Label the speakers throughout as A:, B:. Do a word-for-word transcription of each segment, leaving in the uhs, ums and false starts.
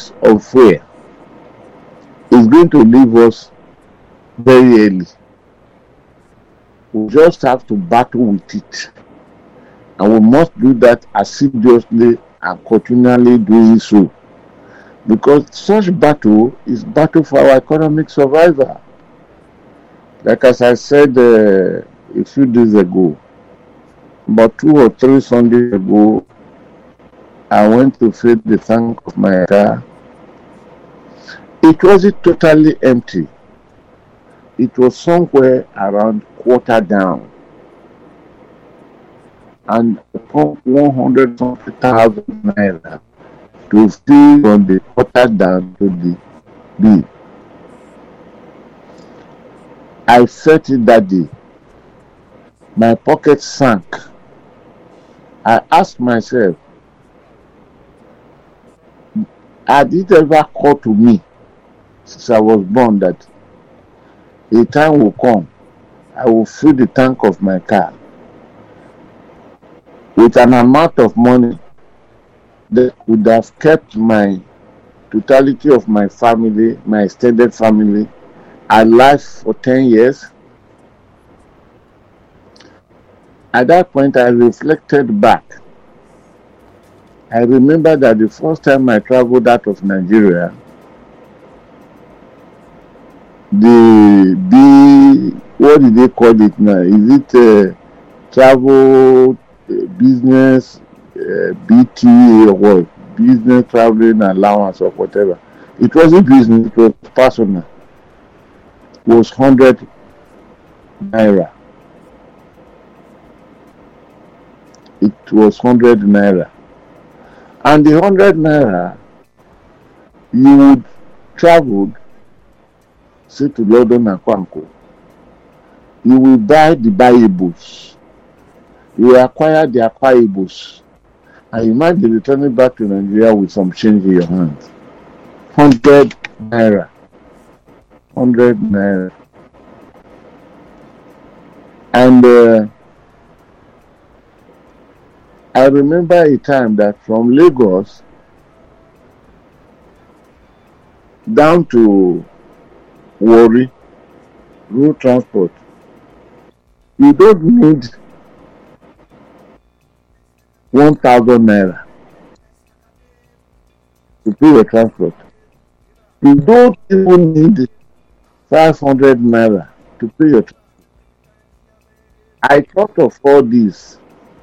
A: crisis of fuel is going to leave us very early. We just have to battle with it. And we must do that assiduously and continually doing so. Because such battle is battle for our economic survival. Like as I said uh, a few days ago, about two or three Sundays ago, I went to fill the tank of my car. It wasn't totally empty. It was somewhere around quarter down. And I pumped one hundred thousand naira to fill from the quarter down to the B. I felt it that day. My pocket sank. I asked myself, had it ever occurred to me since I was born that a time will come, I will fill the tank of my car with an amount of money that would have kept my totality of my family, my extended family, alive for ten years? At that point, I reflected back. I remember that the first time I traveled out of Nigeria, the the what did they call it now? Is it uh, travel, uh, business, uh, B T or what? Business traveling allowance or whatever. It wasn't business, it was personal. It was one hundred naira. It was one hundred naira. And the one hundred naira, you would travel, say to London and Kwanko. You will buy the buyables. You will acquire the acquirables. And you might be returning back to Nigeria with some change in your hands. one hundred naira. one hundred naira. And uh, I remember a time that from Lagos down to Warri, road transport, you don't need one thousand naira to pay your transport. You don't even need five hundred naira to pay your transport. I thought of all this.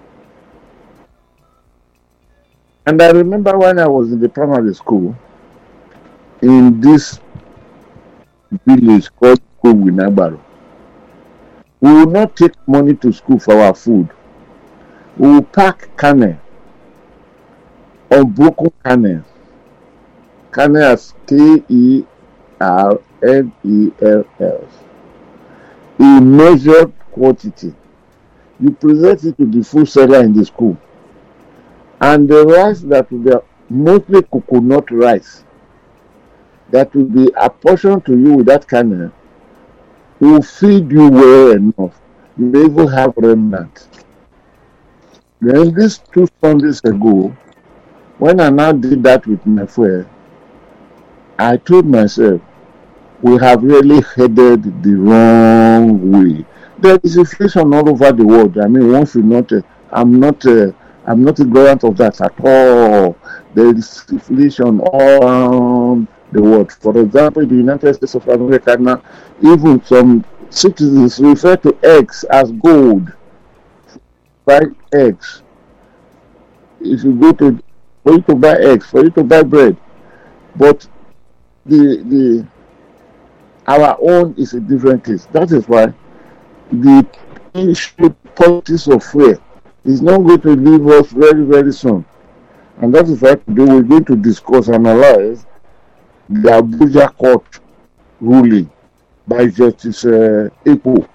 A: And I remember when I was in the primary school, in this village called Kowinabaro, we will not take money to school for our food. We will pack kernel, unbroken kernel, kernel as K E R N E L L, in measured quantity. You present it to the food seller in the school. And the rice that will be mostly coconut rice, that will be apportioned to you with that kernel, will feed you well enough. You may even have remnant. Then these two Sundays ago, when I now did that with my friend, I told myself, we have really headed the wrong way. There is inflation all over the world. I mean, one should not, uh, I'm not, uh, I'm not ignorant of that at all. There is inflation all around the world. For example, in the United States of America now, even some citizens refer to eggs as gold. Buy eggs. If you go to, for you to buy eggs, for you to buy bread, but the the our own is a different case. That is why the issue politics of fear is not going to leave us very, very soon. And that is why today we're going to discuss and analyze the Abuja court ruling by Justice uh, Ekpo.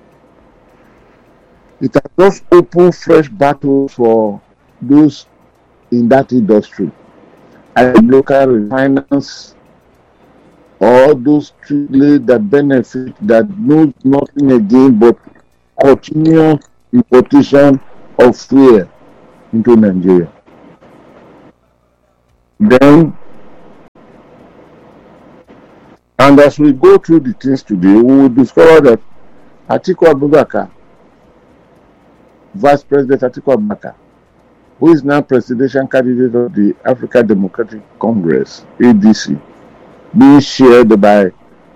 A: It has just opened fresh battles for those in that industry, and local finance, or those strictly that benefit, that knows nothing again but continuous importation of fuel into Nigeria. Then And as we go through the things today, we will discover that Atiku Abubakar, Vice President Atiku Abubakar, who is now presidential candidate of the African Democratic Congress, A D C, being shared by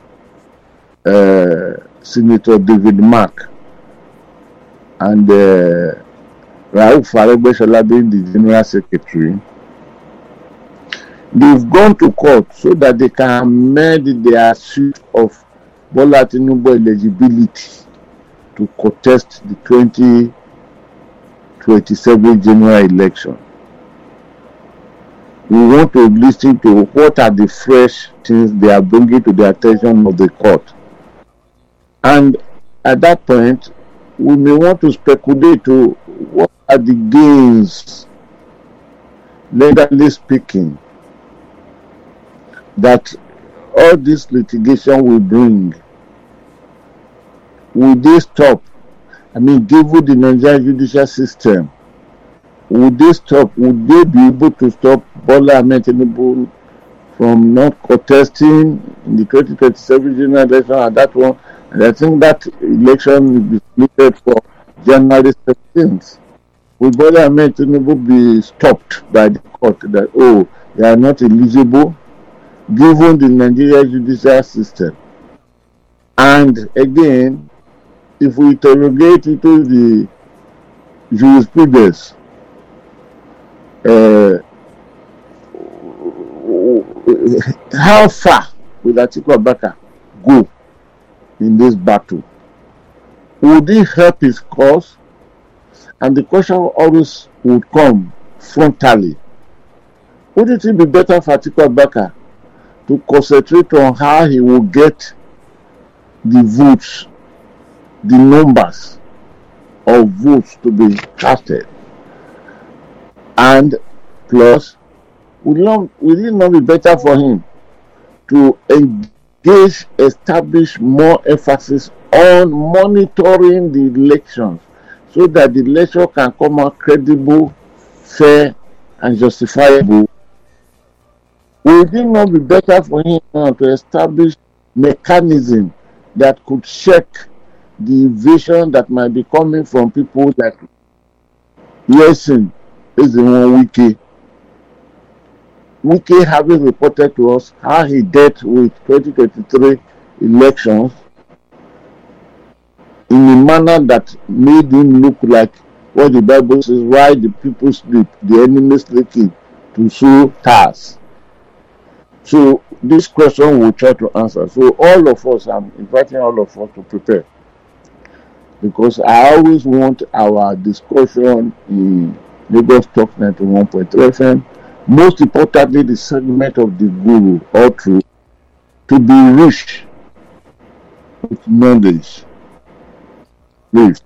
A: uh, Senator David Mark and uh, Rauf Aregbesola being the General Secretary. They've gone to court so that they can amend their suit of Bola Tinubu eligibility to contest the twenty twenty-seven general election. We want to listen to what are the fresh things they are bringing to the attention of the court. And at that point, we may want to speculate to what are the gains, legally speaking, that all this litigation will bring. Will they stop? I mean, given the Nigerian judicial system, would they stop? Would they be able to stop Bola Ahmed Tinubu from not contesting in the twenty twenty-seven general election at that one? And I think that election will be slated for January seventeenth. Will Bola Ahmed Tinubu be stopped by the court that, oh, they are not eligible, given the Nigerian judicial system? And again, if we interrogate into the jurisprudence, uh, how far will Atiku Abubakar go in this battle? Would it help his cause? And the question always would come frontally. Wouldn't it be better for Atiku Abubakar to concentrate on how he will get the votes, the numbers of votes to be casted? And plus, will, not, will it not be better for him to engage, establish more emphasis on monitoring the elections so that the election can come out credible, fair, and justifiable? Will it not be better for him now to establish mechanism that could check the vision that might be coming from people like Yesin is the one Wiki. Wiki having reported to us how he dealt with twenty twenty-three elections in a manner that made him look like what the Bible says, why the people sleep, the enemy sleeping, to sow tares. So this question we'll try to answer. So all of us, I'm inviting all of us to prepare, because I always want our discussion in Lagos Talk ninety-one point three F M, most importantly the segment of the Guru or Truth, to be rich with knowledge. Please.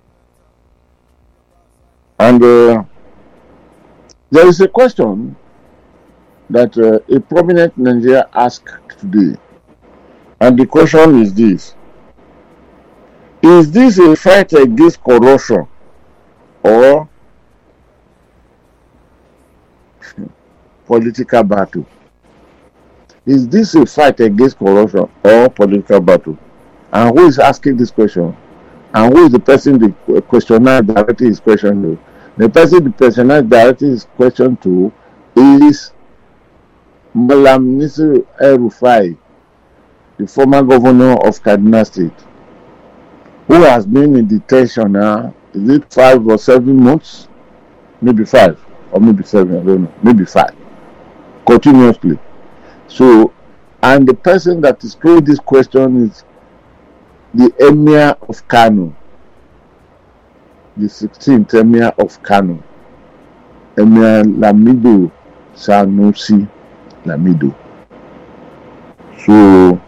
A: And uh, there is a question that uh, a prominent Nigerian asked today, and the question is this: is this a fight against corruption or political battle? Is this a fight against corruption or political battle? And who is asking this question? And who is the person the questioner directing his question to? The person the questioner directing his question to is Malam Nasir El-Rufai, the former governor of Kaduna State, who has been in detention now. Is it five or seven months? Maybe five, or maybe seven, I don't know. Maybe five. Continuously. So, and the person that is throwing this question is the Emir of Kano, the sixteenth Emir of Kano, Emir Lamido Sanusi Lamido. So,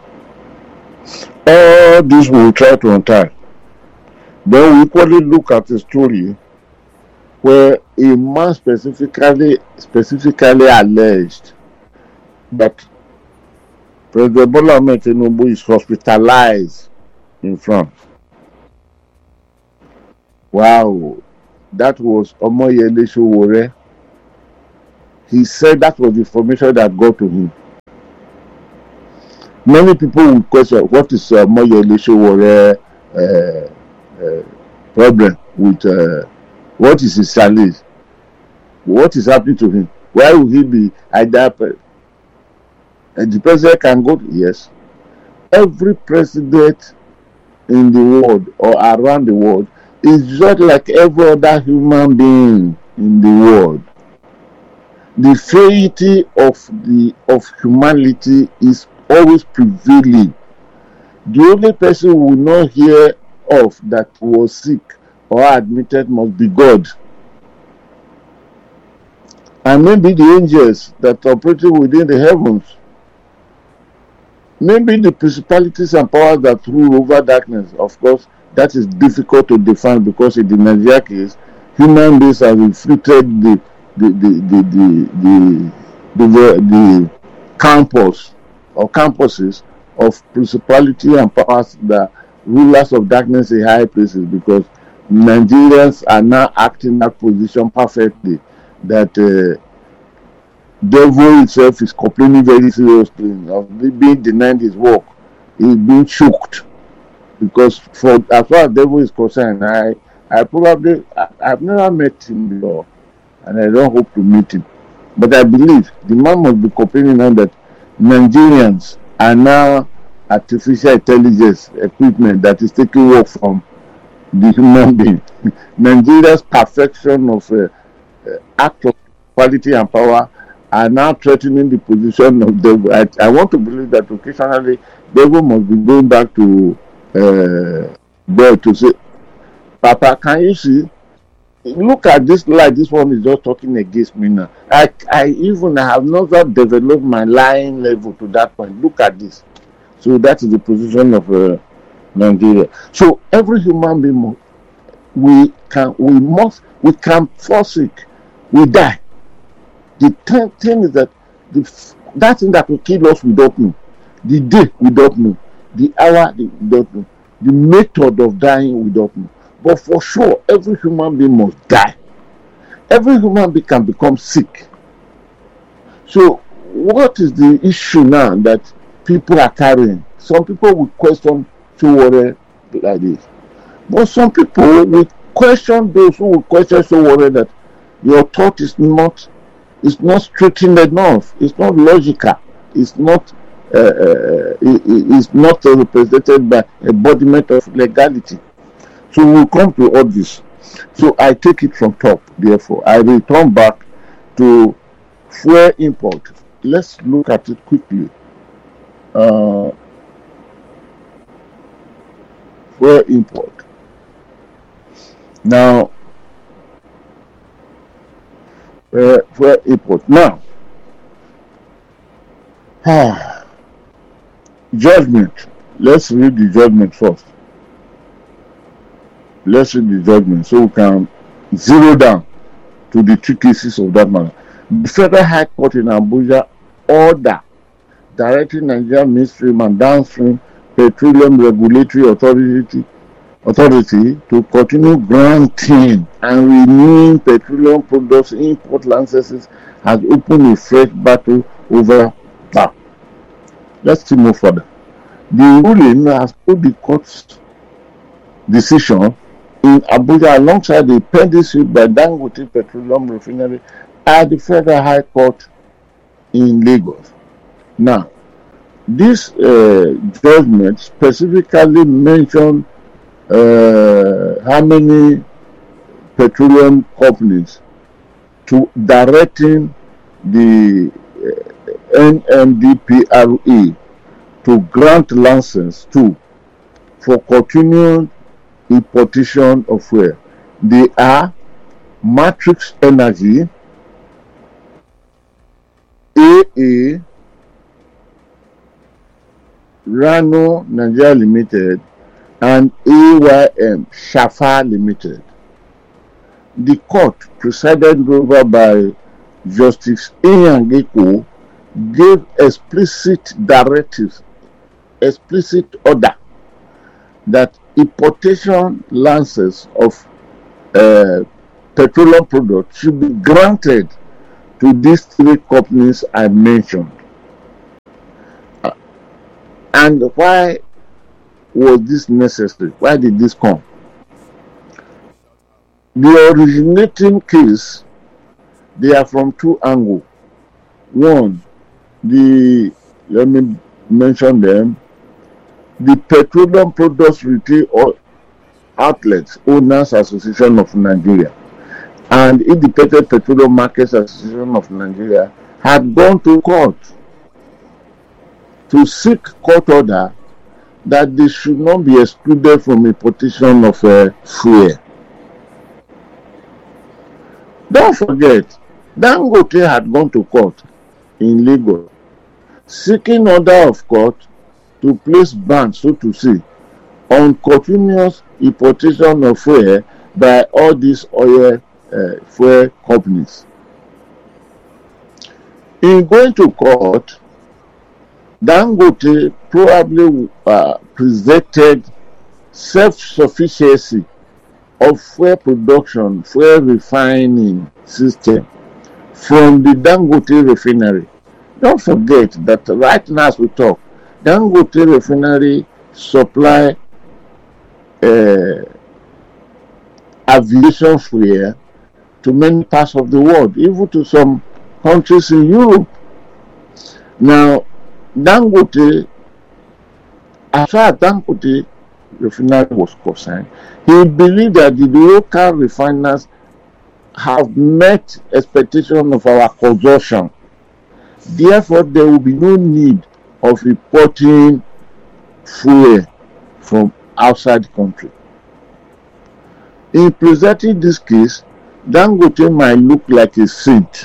A: all this we'll try to untie. Then we equally look at a story where a man specifically specifically alleged that President Bola Ahmed Tinubu is hospitalized in France. Wow, that was Omoyele Sowore. He said that was the information that got to him. Many people will question what is uh, Moyele Sowore uh, uh, problem with uh, what is his challenge? What is happening to him? Why will he be either? And the president can go. Yes, every president in the world or around the world is just like every other human being in the world. The frailty of the of humanity is always prevailing. The only person we will not hear of that was sick or admitted must be God. And maybe the angels that operating within the heavens. Maybe the principalities and powers that rule over darkness. Of course, that is difficult to define because in the Nigeria case, human beings have inflicted the the the the the the, the, the, the campus or campuses of principality and powers that rulers of darkness in high places, because Nigerians are now acting that position perfectly. That uh, devil itself is complaining very seriously of being denied his work. He's being choked because, for as far as devil is concerned, I I probably I, I've never met him before, and I don't hope to meet him. But I believe the man must be complaining now that Nigerians are now artificial intelligence equipment that is taking work from the human being. Nigeria's perfection of uh, uh, act of quality and power are now threatening the position of devil. I, I want to believe that occasionally devil must be going back to uh, God to say, Papa, can you see? Look at this light. This one is just talking against me now. I, I even have not developed my lying level to that point. Look at this. So that is the position of uh, Nigeria. So every human being, we can, we must, we can fall sick, we die. The thing is that the, that thing that will kill us we don't know. The day we don't know. The hour we don't know. The method of dying we don't know. But for sure, every human being must die. Every human being can become sick. So what is the issue now that people are carrying? Some people will question Sowore like this. But some people will question those who will question Sowore that your thought is not It's not straightened enough. It's not logical. It's not. Uh, uh, it, it's not uh, represented by embodiment of legality. So we'll come to all this. So I take it from top. Therefore, I return back to fuel import. Let's look at it quickly. Uh, fuel import. Now. Uh, fuel import. Now, ah, judgment. Let's read the judgment first. Let's read the judgment so we can zero down to the two cases of that matter. The Federal High Court in Abuja order directing Nigerian midstream and downstream petroleum regulatory authority authority to continue granting and renewing petroleum products import licenses has opened a fresh battle over that. Let's see more further. The ruling has put the court's decision in Abuja alongside the pending suit by Dangote Petroleum Refinery at the Federal High Court in Lagos. Now, this uh, judgment specifically mentioned uh, how many petroleum companies to directing the uh, N M D P R A to grant license to for continued importation of fuel. They are Matrix Energy, A A, Rano Nigeria Limited, and A Y M Shafa Limited. The court, presided over by Justice Inyangeko, gave explicit directives, explicit order that importation licenses of uh, petroleum products should be granted to these three companies I mentioned. Uh, And why was this necessary? Why did this come? The originating case, they are from two angles. One, the, let me mention them, the Petroleum Products Retail Outlets Owners Association of Nigeria and Independent Petroleum Markets Association of Nigeria had gone to court to seek court order that they should not be excluded from importation of uh, fuel. Don't forget, Dangote had gone to court in Lagos, seeking order of court to place ban, so to say, on continuous importation of fuel by all these oil uh, fuel companies. In going to court, Dangote probably uh, presented self-sufficiency of fuel production, fuel refining system from the Dangote refinery. Don't forget that right now as we talk, Dangote refinery supply uh, aviation fuel to many parts of the world, even to some countries in Europe. Now, Dangote, as far as Dangote refinery was concerned, he believed that the local refiners have met expectation of our consumption. Therefore, there will be no need of importing fuel from outside the country. In presenting this case, Dangote might look like a saint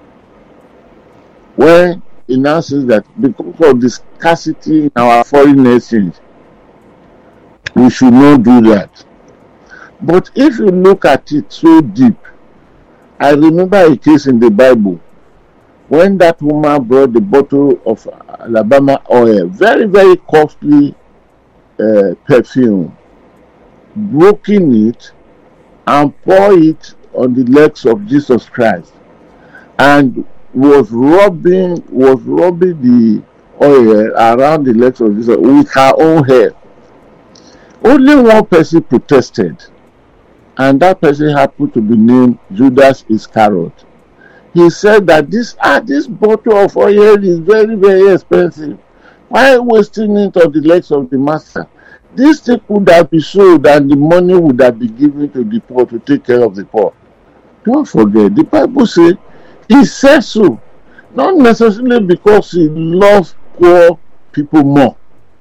A: when he now says that because of the scarcity in our foreign exchange, we should not do that. But if you look at it so deep, I remember a case in the Bible when that woman brought the bottle of Alabama oil, very, very costly uh, perfume, broken it and poured it on the legs of Jesus Christ, and was rubbing was rubbing the oil around the legs of Jesus with her own hair. Only one person protested, and that person happened to be named Judas Iscariot. He said that this ah, this bottle of oil is very, very expensive. Why wasting it on the legs of the master? This thing could have been sold and the money would have been given to the poor to take care of the poor. Don't forget, the Bible says he said so, not necessarily because he loves poor people more,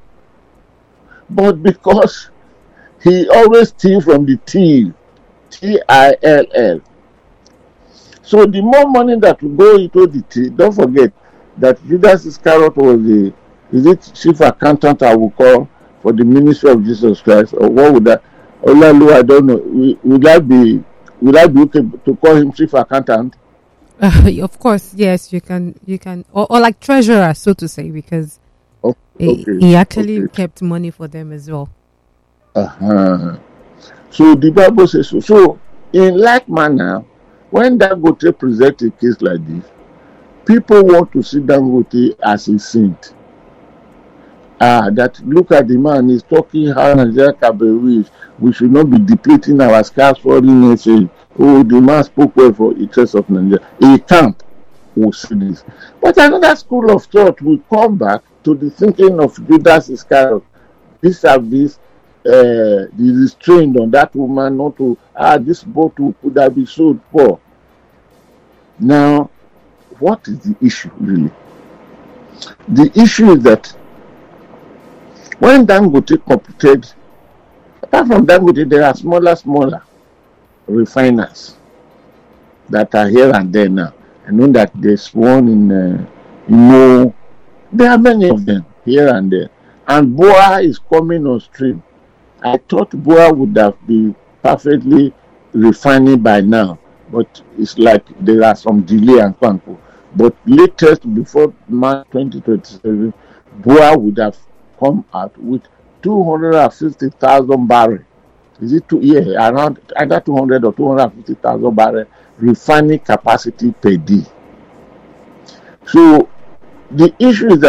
A: but because he always steals from the thief, T I L L. So the more money that will go into the thief, don't forget that Judas Iscariot was the, is it chief accountant I will call for the ministry of Jesus Christ, or what would that, Olalu, I don't know, would that be, would that be okay to call him chief accountant?
B: Uh, of course, yes, you can, you can, or, or like treasurer, so to say, because
A: okay,
B: he,
A: okay,
B: he actually
A: okay.
B: kept money for them as well.
A: Uh-huh. So the Bible says so. So in like manner, when Dangote presents a case like this, people want to see Dangote as a saint. Ah, that look at the man, he's talking how Nigeria can be rich. We should not be depleting our scarce foreign exchange. Oh, the man spoke well for the interest of Nigeria. A camp will see this. But another school of thought will come back to the thinking of Judas Iscariot. This service, uh, the restraint on that woman not to, ah, this bottle could have been sold for. Now, what is the issue really? The issue is that when Dangote competed, apart from Dangote, there are smaller, smaller refiners that are here and there now. I know that there's one in, uh, Imo. There are many of them here and there. And B O A is coming on stream. I thought B O A would have been perfectly refining by now, but it's like there are some delay and control. But latest, before March twenty twenty-seven, B O A would have come out with two hundred fifty thousand barrels. Is it two? Yeah, around either two hundred or two hundred fifty thousand barrels refining capacity per day. So the issue is that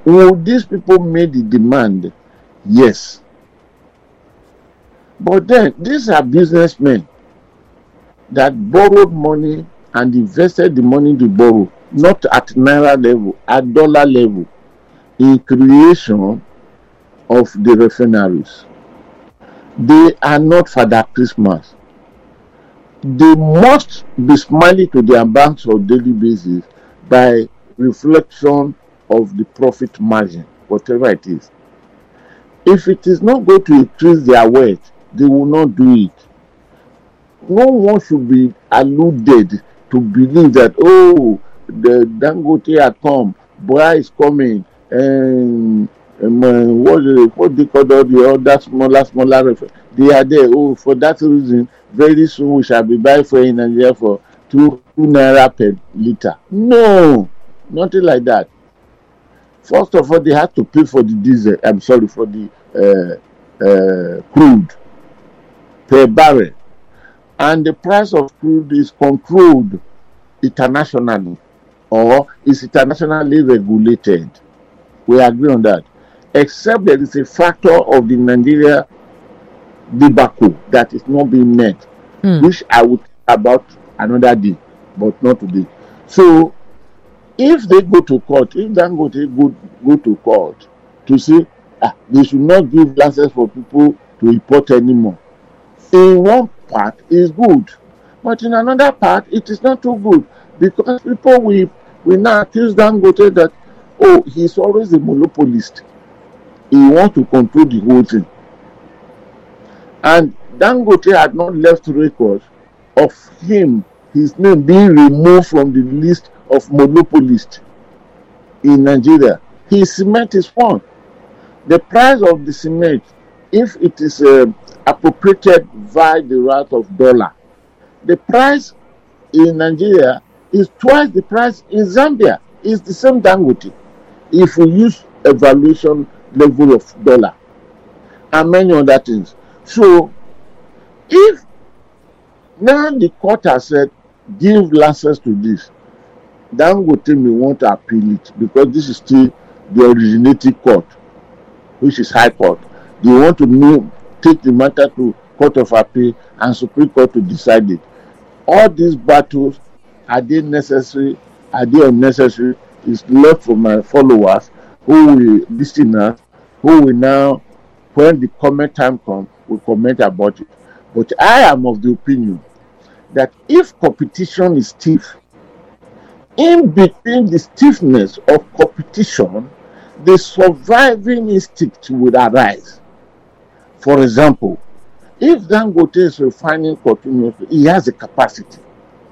A: Would these people make the demand? Yes. But then, these are businessmen that borrowed money and invested the money to borrow, not at naira level, at dollar level, in creation of the refineries. They are not Father Christmas. They must be smiling to their banks on a daily basis by reflection of the profit margin, whatever it is. If it is not going to increase their wealth, they will not do it. No one should be alluded to believe that, oh, the Dangote had come, Boya is coming, and um, uh, what, what they call all the other smaller, smaller, they are there. Oh, for that reason, very soon we shall be buying for in Nigeria for two, two naira per liter. No, nothing like that. First of all, they had to pay for the diesel, I'm sorry, for the uh, uh, crude per barrel. And the price of crude is controlled internationally, or is internationally regulated. We agree on that. Except there is a factor of the Nigeria debacle that is not being met, mm. which I would talk about another day, but not today. So, if they go to court, if Dangote go, go to court to say, ah, they should not give license for people to import anymore, in one part is good, but in another part it is not too good, because people will, will now accuse Dangote that, oh, he's always a monopolist. He wants to control the whole thing. And Dangote had not left records of him, his name being removed from the list of monopolists in Nigeria. His cement is one. The price of the cement, if it is uh, appropriated via the route of dollar, the price in Nigeria is twice the price in Zambia. It's the same Dangote, if we use evaluation level of dollar and many other things. So, if now the court has said, give license to this, Dangote may want to appeal it, because this is still the originating court, which is High Court. They want to move, take the matter to Court of Appeal and Supreme Court to decide it. All these battles, are they necessary? Are they unnecessary? Is left for my followers, who will listen us, who will now, when the comment time comes, will comment about it. But I am of the opinion that if competition is stiff, in between the stiffness of competition, the surviving instinct will arise. For example, if Dangote is refining continuously, he has a capacity.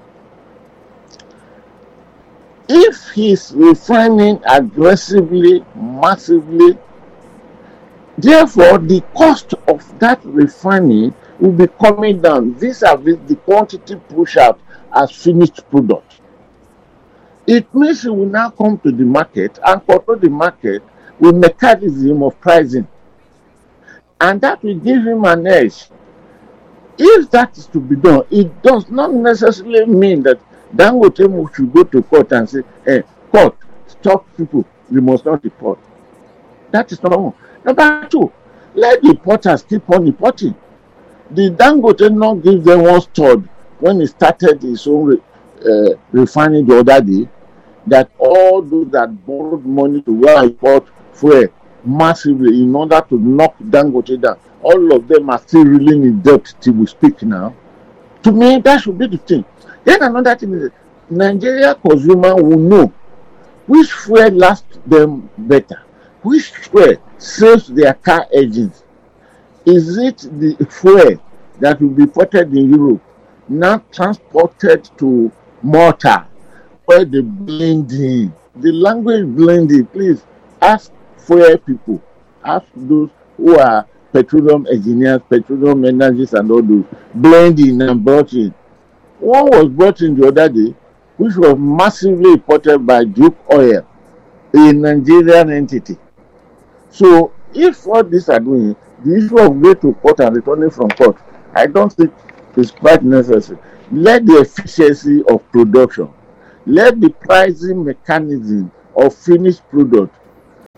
A: If he's refining aggressively, massively, therefore the cost of that refining will be coming down vis-a-vis the quantity pushed out as finished product. It means he will now come to the market and control the market with mechanism of pricing. And that will give him an edge. If that is to be done, it does not necessarily mean that Dangote should go to court and say, hey, court, stop people, we must not import. That is number one. Number two, let the importers keep on importing. The Dangote not give them one stud when he started his own uh, refining the other day, that all those that borrowed money to go and import fuel massively in order to knock Dangote down, all of them are still reeling in debt till we speak now. To me, that should be the thing. Then another thing is, Nigeria consumer will know which fuel lasts them better, which fuel saves their car engines. Is it the fuel that will be imported in Europe, now transported to Malta, where the blending, the language blending, please ask fuel people, ask those who are petroleum engineers, petroleum energies and all those, blending and brought in. One was brought in the other day, which was massively imported by Duke Oil, a Nigerian entity. So, if what these are doing, the issue of going to court and returning from court, I don't think is quite necessary. Let the efficiency of production, let the pricing mechanism of finished product,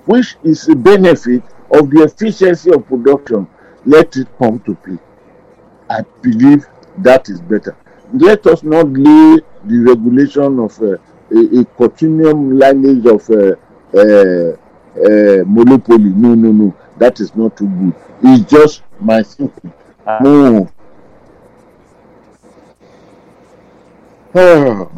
A: which is a benefit of the efficiency of production, let it come to play. I believe that is better. Let us not lay the regulation of uh, a, a continuum lineage of uh, uh, uh, monopoly. No, no, no. That is not too good. It's just my thinking. No. Oh.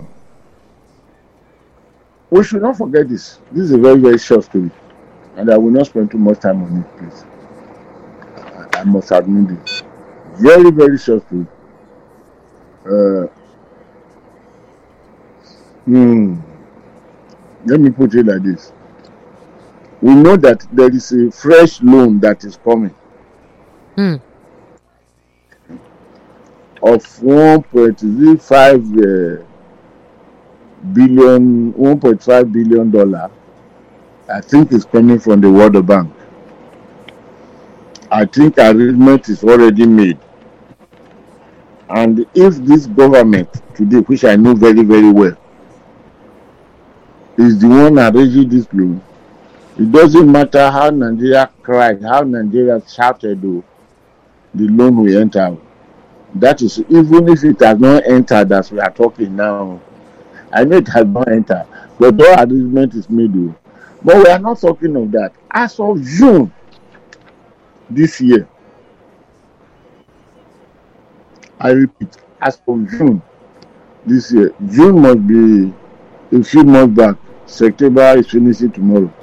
A: We should not forget this. This is a very, very short story. And I will not spend too much time on it, please. I, I must admit it. Very, very short story. Uh, hmm. Let me put it like this. We know that there is a fresh loan that is coming
B: Hmm.
A: of one point five uh, billion, one point five billion dollar. I think it's coming from the World Bank. I think arrangement is already made. And if this government today, which I know very, very well, is the one arranging this loan, it doesn't matter how Nigeria cried, how Nigeria shouted, though, the loan will enter. That is, even if it has not entered as we are talking now. I know it has not entered, but no arrangement is made, though. But we are not talking of that. As of June this year, I repeat, as of June this year, June must be a few months back. September is finishing tomorrow.